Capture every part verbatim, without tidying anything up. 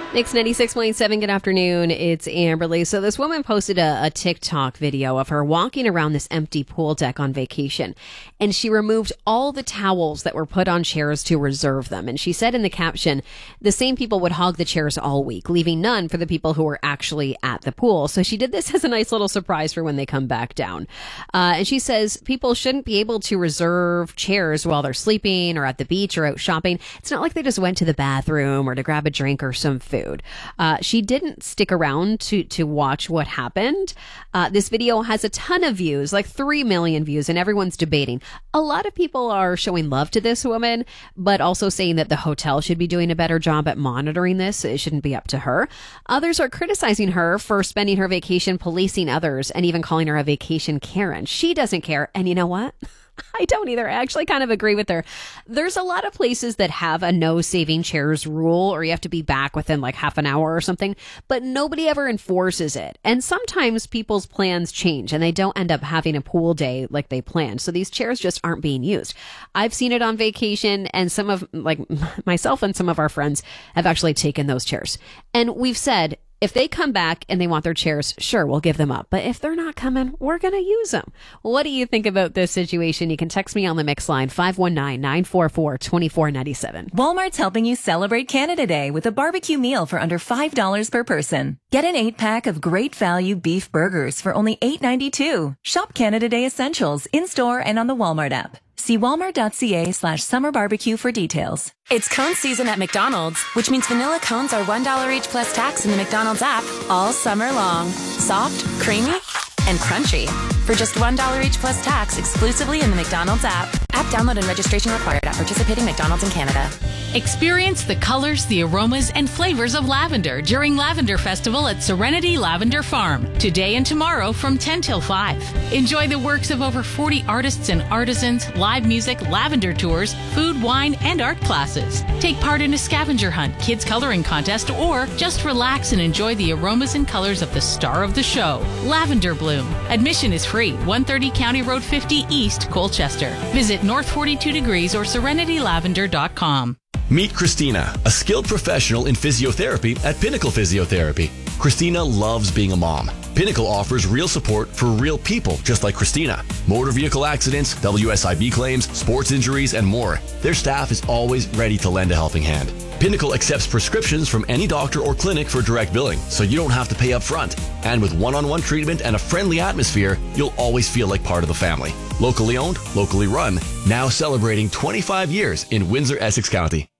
Mix ninety-six point seven, good afternoon. It's Amberly. So this woman posted a, a TikTok video of her walking around this empty pool deck on vacation. And she removed all the towels that were put on chairs to reserve them. And she said in the caption, the same people would hog the chairs all week, leaving none for the people who were actually at the pool. So she did this as a nice little surprise for when they come back down. Uh, and she says people shouldn't be able to reserve chairs while they're sleeping or at the beach or out shopping. It's not like they just went to the bathroom or to grab a drink or some food. Uh, she didn't stick around to, to watch what happened. Uh, this video has a ton of views, like three million views, and everyone's debating. A lot of people are showing love to this woman, but also saying that the hotel should be doing a better job at monitoring this. It shouldn't be up to her. Others are criticizing her for spending her vacation policing others and even calling her a vacation Karen. She doesn't care. And you know what? I don't either. I actually kind of agree with her. There's a lot of places that have a no saving chairs rule, or you have to be back within like half an hour or something, but nobody ever enforces it. And sometimes people's plans change and they don't end up having a pool day like they planned. So these chairs just aren't being used. I've seen it on vacation, and some of like myself and some of our friends have actually taken those chairs. And we've said, if they come back and they want their chairs, sure, we'll give them up. But if they're not coming, we're going to use them. What do you think about this situation? You can text me on the Mix line, five one nine, nine four four, two four nine seven. Walmart's helping you celebrate Canada Day with a barbecue meal for under five dollars per person. Get an eight-pack of great value beef burgers for only eight ninety-two. Shop Canada Day Essentials in-store and on the Walmart app. See walmart.ca slash summer barbecue for details. It's cone season at McDonald's, which means vanilla cones are one dollar each plus tax in the McDonald's app all summer long. Soft, creamy, and crunchy. For just one dollar each plus tax exclusively in the McDonald's app. App download and registration required at participating McDonald's in Canada. Experience the colors, the aromas, and flavors of lavender during Lavender Festival at Serenity Lavender Farm, today and tomorrow from ten till five. Enjoy the works of over forty artists and artisans, live music, lavender tours, food, wine, and art classes. Take part in a scavenger hunt, kids coloring contest, or just relax and enjoy the aromas and colors of the star of the show, Lavender Bloom. Admission is free, one thirty County Road fifty East, Colchester. Visit North forty-two Degrees or serenity lavender dot com. Meet Christina, a skilled professional in physiotherapy at Pinnacle Physiotherapy. Christina loves being a mom. Pinnacle offers real support for real people just like Christina. Motor vehicle accidents, W S I B claims, sports injuries, and more. Their staff is always ready to lend a helping hand. Pinnacle accepts prescriptions from any doctor or clinic for direct billing, so you don't have to pay up front. And with one-on-one treatment and a friendly atmosphere, you'll always feel like part of the family. Locally owned, locally run, now celebrating twenty-five years in Windsor, Essex County.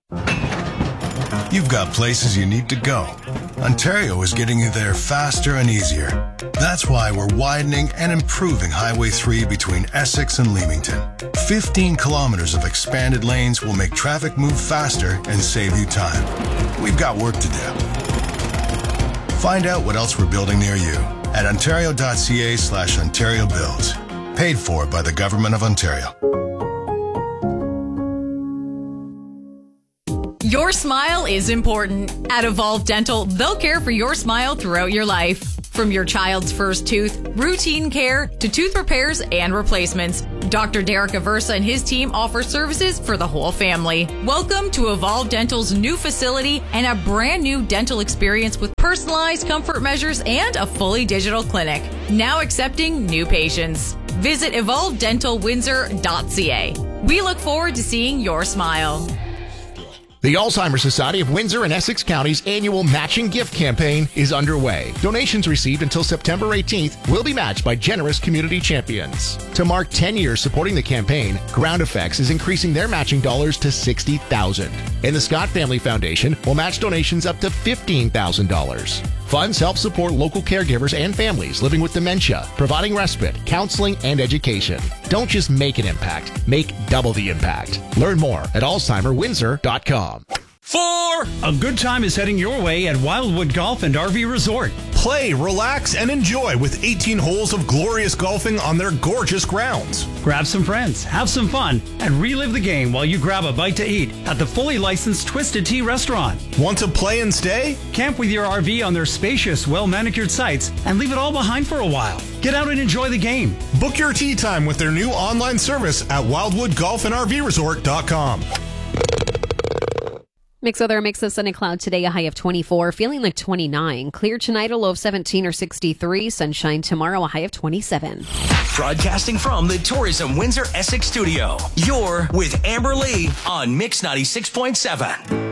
You've got places you need to go. Ontario is getting you there faster and easier. That's why we're widening and improving Highway three between Essex and Leamington. fifteen kilometers of expanded lanes will make traffic move faster and save you time. We've got work to do. Find out what else we're building near you at ontario.ca slash Ontario Builds. Paid for by the Government of Ontario. Your smile is important. At Evolve Dental, they'll care for your smile throughout your life. From your child's first tooth, routine care, to tooth repairs and replacements, Doctor Derek Aversa and his team offer services for the whole family. Welcome to Evolve Dental's new facility and a brand new dental experience with personalized comfort measures and a fully digital clinic. Now accepting new patients. Visit evolve dental windsor dot c a. We look forward to seeing your smile. The Alzheimer's Society of Windsor and Essex County's annual matching gift campaign is underway. Donations received until September eighteenth will be matched by generous community champions. To mark ten years supporting the campaign, Ground Effects is increasing their matching dollars to sixty thousand dollars. And the Scott Family Foundation will match donations up to fifteen thousand dollars. Funds help support local caregivers and families living with dementia, providing respite, counseling, and education. Don't just make an impact, make double the impact. Learn more at alzheimer windsor dot com. Four! A good time is heading your way at Wildwood Golf and R V Resort. Play, relax, and enjoy with eighteen holes of glorious golfing on their gorgeous grounds. Grab some friends, have some fun, and relive the game while you grab a bite to eat at the fully licensed Twisted Tea restaurant. Want to play and stay? Camp with your R V on their spacious, well-manicured sites and leave it all behind for a while. Get out and enjoy the game. Book your tee time with their new online service at wildwood golf and r v resort dot com. Mix weather, mix of sun and cloud today, a high of twenty-four, feeling like twenty-nine. Clear tonight, a low of seventeen or sixty-three. Sunshine tomorrow, a high of twenty-seven. Broadcasting from the Tourism Windsor Essex studio, you're with Amber Lee on Mix ninety-six point seven.